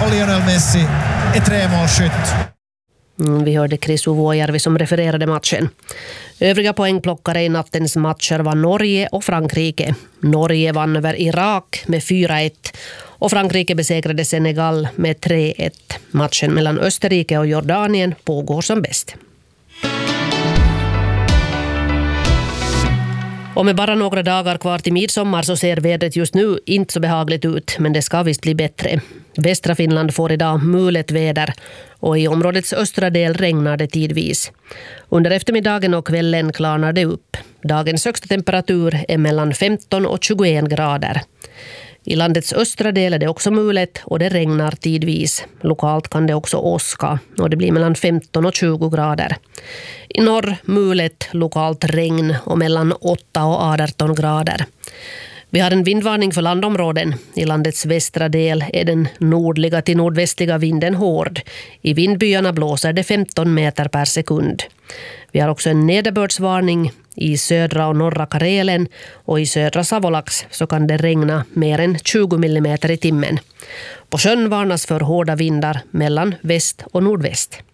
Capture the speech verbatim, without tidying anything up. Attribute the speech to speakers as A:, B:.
A: Lionel Messi är tremålsskytt.
B: Mm, vi hörde Chris Uvuojärvi som refererade matchen. Övriga poängplockare i nattens matcher var Norge och Frankrike. Norge vann över Irak med fyra ett och Frankrike besegrade Senegal med tre ett. Matchen mellan Österrike och Jordanien pågår som bäst. Och med bara några dagar kvar till midsommar så ser vädret just nu inte så behagligt ut, men det ska visst bli bättre. Västra Finland får idag mulet väder och i områdets östra del regnar det tidvis. Under eftermiddagen och kvällen klarnar det upp. Dagens högsta temperatur är mellan femton och tjugoen grader. I landets östra del är det också mulet och det regnar tidvis. Lokalt kan det också åska och det blir mellan femton och tjugo grader. I norr mulet, lokalt regn och mellan åtta och arton grader. Vi har en vindvarning för landområden. I landets västra del är den nordliga till nordvästliga vinden hård. I vindbyarna blåser det femton meter per sekund. Vi har också en nederbördsvarning i södra och norra Karelen och i södra Savolax så kan det regna mer än tjugo millimeter i timmen. På sjön varnas för hårda vindar mellan väst och nordväst.